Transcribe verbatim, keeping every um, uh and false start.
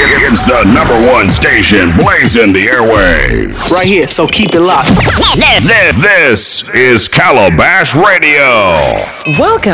It's the number one station blazing the airwaves. Right here, so keep it locked. This is Calabash Radio. Welcome